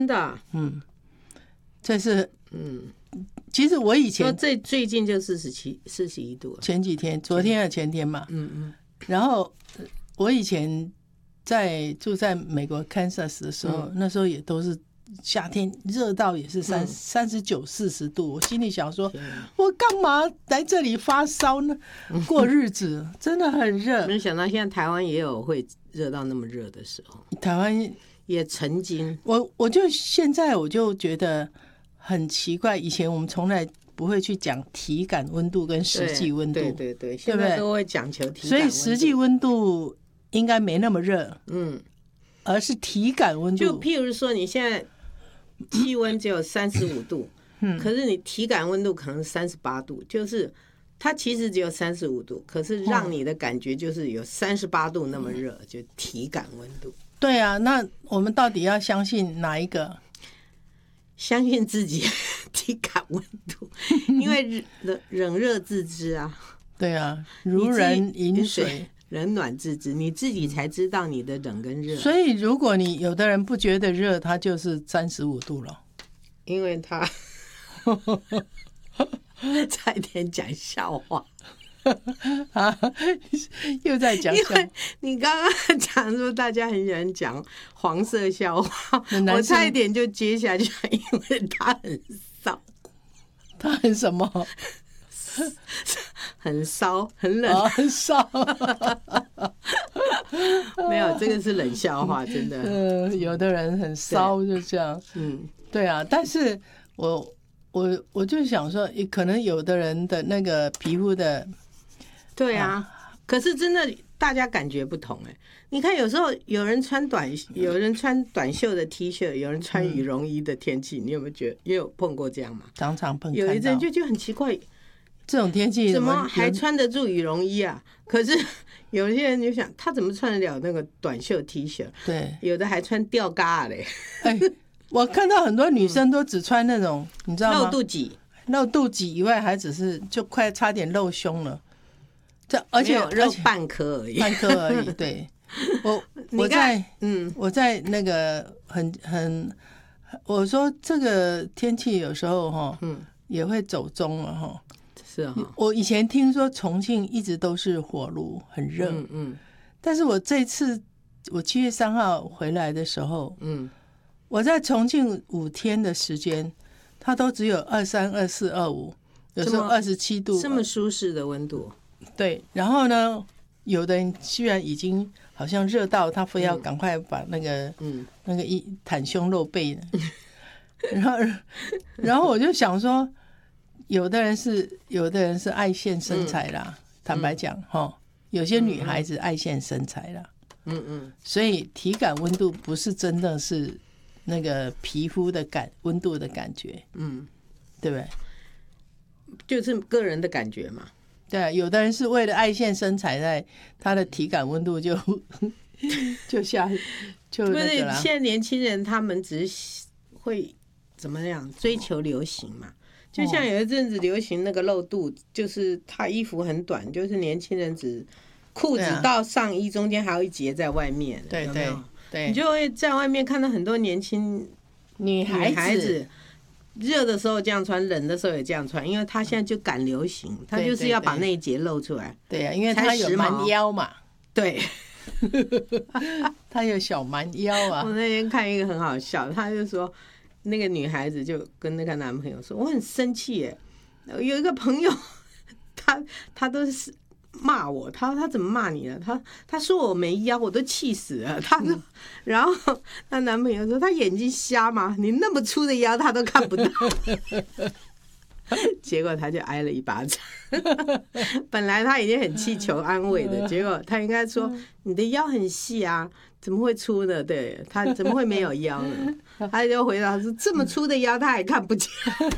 真的啊？ 这是其实我以前最近就41度了， 前几天，昨天还前天嘛，然后我以前住在美国 Kansas 的时候，那时候也都是夏天热到也是39、40度，我心里想说，我干嘛来这里发烧呢？过日子真的很热。 没想到现在台湾也有会热到那么热的时候， 台湾也曾经。 我就现在我就觉得很奇怪，以前我们从来不会去讲体感温度跟实际温度， 对，现在都会讲求体感温度， 所以实际温度应该没那么热，而是体感温度。 就譬如说，你现在气温只有35度，可是你体感温度可能38度，就是它其实只有35度，可是让你的感觉就是有38度那么热，就体感温度。 对啊，那我们到底要相信哪一个？ 相信自己体感温度，因为冷热自知啊。 对啊，如人饮水， 冷暖自知，你自己才知道你的冷跟热。 所以如果你有的人不觉得热，他就是35度了， 因为他差一点讲笑话。 啊，又在讲笑话。 因为你刚刚讲说大家很喜欢讲黄色笑话，我差一点就接下去，因为他很骚。 他很什么？ 很骚，很冷， 很骚。 没有，这个是冷笑话，真的。 有的人很骚，就这样。对啊，但是我就想说，可能有的人的那个皮肤的。 对啊，可是真的大家感觉不同哎。你看有时候有人穿短袖的 T 恤，有人穿羽绒衣的天气，你有没有觉得也有碰过这样吗？ 常常碰。 有一阵就很奇怪， 这种天气怎么还穿得住羽绒衣啊？可是有些人就想，他怎么穿得了那个短袖 T 恤？ 对， 有的还穿吊嘎嘞。 我看到很多女生都只穿那种，你知道吗？露肚脐以外，还只是就快差点露胸了。而且露半颗而已， 半颗而已。对，我在那个我说这个天气有时候也会走钟了哈。 是啊， 我以前听说重庆一直都是火炉，很热。但是我这次我7月3号回来的时候，我在重庆5天的时间，它都只有23、24、25，有时候27度， 这么舒适的温度。 对，然后呢，有的人居然已经好像热到他非要赶快把那个袒胸露背然后我就想说，有的人是爱现身材啦，坦白讲有些女孩子爱现身材啦，所以体感温度不是真的是那个皮肤的温度的感觉，对不对？ 就是个人的感觉嘛。 对啊，有的人是为了爱现身材，在他的体感温度就那个啦。 现在年轻人他们只是会怎么样追求流行嘛？就像有一阵子流行那个露肚，就是他衣服很短，就是年轻人只裤子到上衣中间还有一截在外面， 对有没有？ 对， 你就会在外面看到很多年轻女孩子。热的时候这样穿，冷的时候也这样穿，因为他现在就赶流行，他就是要把那一截露出来。 对啊，因为他有蛮腰嘛。 对， 他有小蛮腰啊。 我那天看一个很好笑，他就说那个女孩子就跟那个男朋友说，我很生气耶，有一个朋友他都是骂我，他怎么骂你了？他说我没腰，我都气死了。然后她男朋友说他眼睛瞎吗？你那么粗的腰他都看不到。结果他就挨了一巴掌。本来他已经很气求安慰的，结果他应该说你的腰很细啊，怎么会粗呢？对，他怎么会没有腰呢？他就回答说这么粗的腰他还看不见。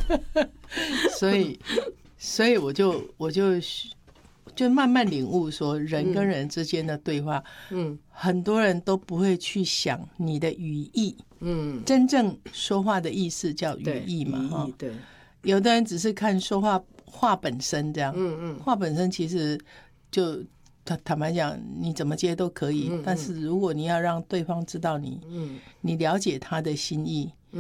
所以我就慢慢领悟说，人跟人之间的对话，很多人都不会去想你的语义，真正说话的意思叫语义嘛， 对， 有的人只是看说话本身这样，话本身其实就坦白讲，你怎么接都可以，但是如果你要让对方知道你了解他的心意，